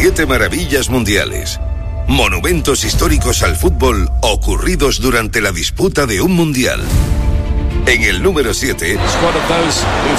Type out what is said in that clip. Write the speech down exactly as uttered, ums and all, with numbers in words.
Siete maravillas mundiales. Monumentos históricos al fútbol ocurridos durante la disputa de un mundial. En el número siete...